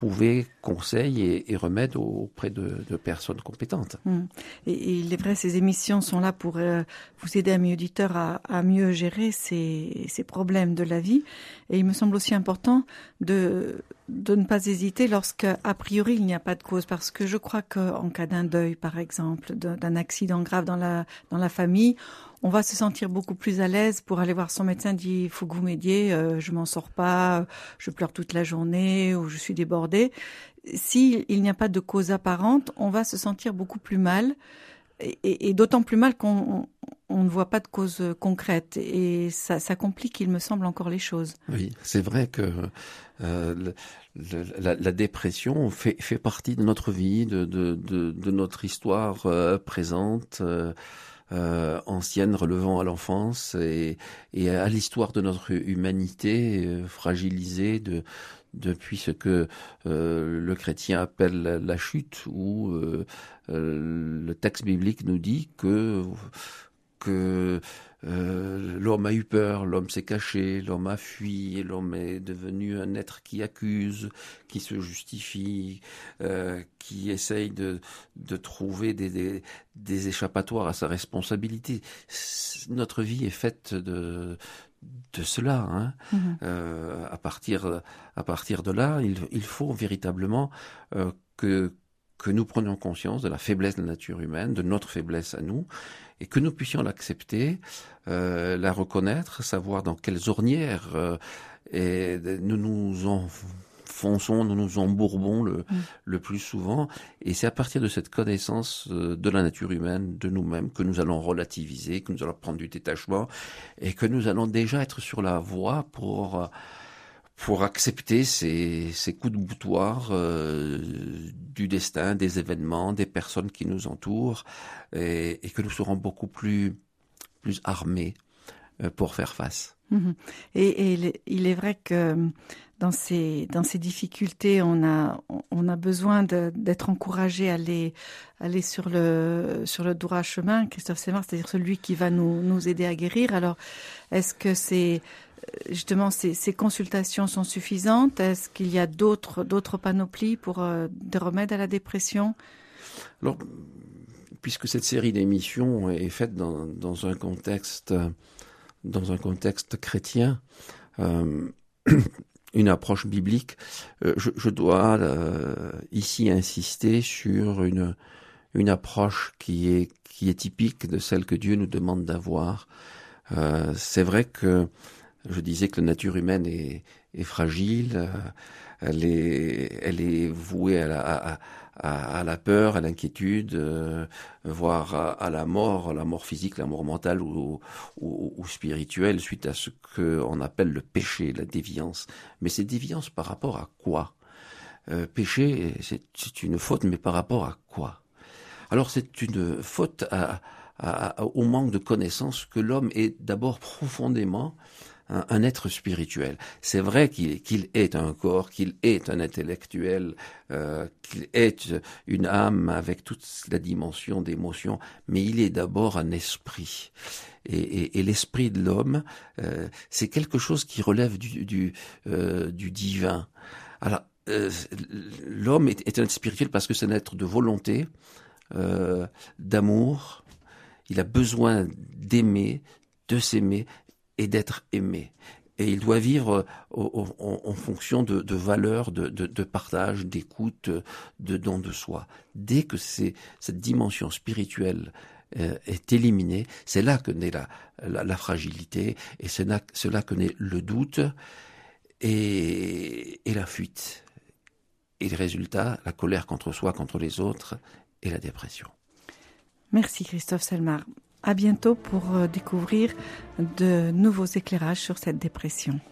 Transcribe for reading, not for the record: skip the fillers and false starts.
trouver conseil et remède auprès de personnes compétentes. Et il est vrai, ces émissions sont là pour vous aider, amis auditeurs, à mieux gérer ces problèmes de la vie. Et il me semble aussi important de ne pas hésiter lorsqu'à priori il n'y a pas de cause. Parce que je crois qu'en cas d'un deuil, par exemple, d'un accident grave dans la famille, on va se sentir beaucoup plus à l'aise pour aller voir son médecin, dit il faut que vous m'aidiez, je m'en sors pas, je pleure toute la journée ou je suis débordée. Si il n'y a pas de cause apparente, on va se sentir beaucoup plus mal et d'autant plus mal qu'on ne voit pas de cause concrète et ça complique, il me semble, encore les choses. Oui, c'est vrai que la dépression fait partie de notre vie, de notre histoire présente. Ancienne, relevant à l'enfance et à l'histoire de notre humanité fragilisée depuis ce que le chrétien appelle la chute, où le texte biblique nous dit que l'homme a eu peur, l'homme s'est caché, l'homme a fui, et l'homme est devenu un être qui accuse, qui se justifie, qui essaye de trouver des échappatoires à sa responsabilité. Notre vie est faite de cela. Hein. À partir de là, il faut véritablement que nous prenions conscience de la faiblesse de la nature humaine, de notre faiblesse à nous, et que nous puissions l'accepter, la reconnaître, savoir dans quelles ornières nous nous enfonçons, nous nous embourbons le plus souvent. Et c'est à partir de cette connaissance de la nature humaine, de nous-mêmes, que nous allons relativiser, que nous allons prendre du détachement, et que nous allons déjà être sur la voie pour accepter ces coups de boutoir du destin, des événements, des personnes qui nous entourent, et que nous serons beaucoup plus armés pour faire face. Et il est vrai que dans ces difficultés, on a besoin d'être encouragé à aller sur le droit chemin, Christophe Selmar, c'est-à-dire celui qui va nous aider à guérir. Alors, est-ce que justement ces consultations sont suffisantes? Est-ce qu'il y a d'autres panoplies pour des remèdes à la dépression? Alors, puisque cette série d'émissions est faite dans un contexte chrétien, une approche biblique, je dois ici insister sur une approche qui est typique de celle que Dieu nous demande d'avoir. C'est vrai que je disais que la nature humaine est fragile, elle est vouée à la peur, à l'inquiétude, voire à la mort physique, la mort mentale ou spirituelle, suite à ce qu'on appelle le péché, la déviance. Mais c'est déviance par rapport à quoi? Péché, c'est une faute, mais par rapport à quoi? Alors c'est une faute au manque de connaissance que l'homme est d'abord profondément un être spirituel. C'est vrai qu'il est un corps, qu'il est un intellectuel, qu'il est une âme avec toute la dimension d'émotion, mais il est d'abord un esprit. Et l'esprit de l'homme, c'est quelque chose qui relève du divin. Alors, l'homme est un être spirituel parce que c'est un être de volonté, d'amour. Il a besoin d'aimer, de s'aimer et d'être aimé. Et il doit vivre en fonction de valeurs, de partage, d'écoute, de don de soi. Dès que cette dimension spirituelle est éliminée, c'est là que naît la fragilité, et c'est là que naît le doute et la fuite. Et le résultat, la colère contre soi, contre les autres, et la dépression. Merci Christophe Selmar. À bientôt pour découvrir de nouveaux éclairages sur cette dépression.